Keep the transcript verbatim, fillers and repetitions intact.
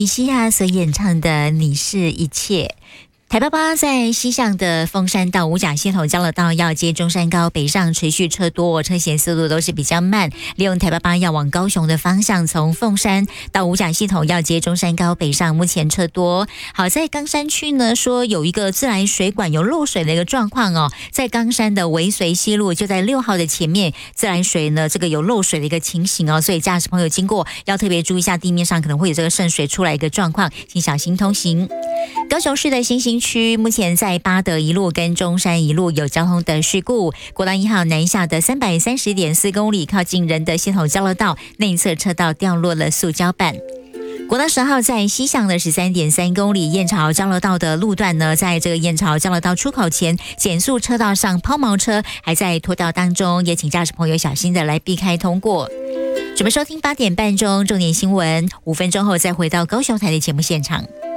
以西亚所演唱的《你是一切》。台八八在西向的凤山到五甲系统交流道要接中山高北上持续车多，车行速度都是比较慢。利用台八八要往高雄的方向，从凤山到五甲系统要接中山高北上，目前车多。好在冈山区呢，说有一个自来水管有漏水的一个状况哦，在冈山的维随西路就在六号的前面，自来水呢这个有漏水的一个情形哦，所以驾驶朋友经过要特别注意一下，地面上可能会有这个渗水出来一个状况，请小心通行。高雄市的新兴区目前在八德一路跟中山一路有交通的事故，国道一号南下的三百三十点四公里，靠近仁德系统交流道内侧车道掉落了塑胶板。国道十号在西向的 十三点三公里，燕巢交流道的路段呢，在这个燕巢交流道出口前减速车道上抛锚车还在拖吊当中，也请驾驶朋友小心的来避开通过。准备收听八点半钟重点新闻，五分钟后再回到高雄台的节目现场。